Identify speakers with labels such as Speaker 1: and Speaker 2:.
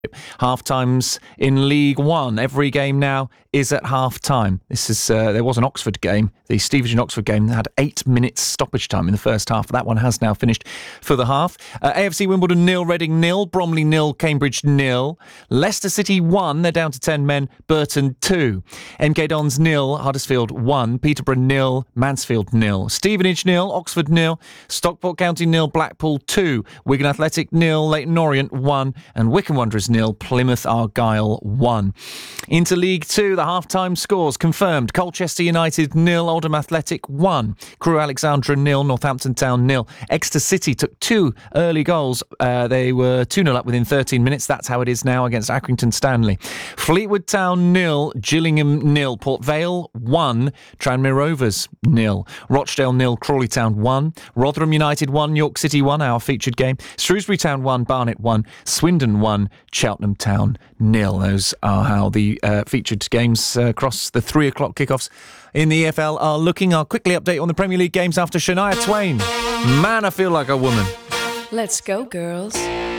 Speaker 1: Half-times in League One. Every game now is at half-time. There was an Oxford game, the Stevenage-Oxford game, that had 8 minutes stoppage time in the first half. That one has now finished for the half. AFC Wimbledon 0, Reading 0, Bromley 0, Cambridge 0. Leicester City 1, they're down to 10 men, Burton 2. MK Dons 0, Huddersfield 1, Peterborough 0, Mansfield 0. Stevenage 0, Oxford 0, Stockport County 0, Blackpool 2, Wigan Athletic 0, Leyton Orient 1, and Wycombe Wanderers 0, Plymouth Argyle 1. Into League 2, the half-time scores confirmed. Colchester United 0, Oldham Athletic 1, Crewe Alexandra 0, Northampton Town 0. Exeter City took 2 early goals. They were 2-0 up within 13 minutes. That's how it is now against Accrington Stanley. Fleetwood Town 0, Gillingham 0, Port Vale 1, Tranmere Rovers 0, Rochdale 0, Crawley Town 1, Rotherham United 1, York City 1, our featured game, Shrewsbury Town 1, Barnet 1, Swindon 1, Cheltenham Town 0. Those are how the featured games across the 3 o'clock kickoffs in the EFL are looking. I'll quickly update on the Premier League games after Shania Twain. Man, I feel like a woman.
Speaker 2: Let's go, girls.